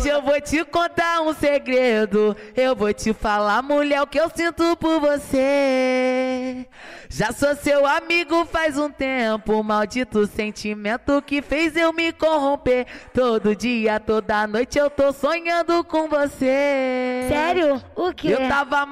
Hoje eu vou te contar um segredo. Eu vou te falar, mulher, o que eu sinto por você. Já sou seu amigo faz um tempo. Maldito sentimento que fez eu me corromper. Todo dia, toda noite eu tô sonhando com você. Sério? O quê? Eu tava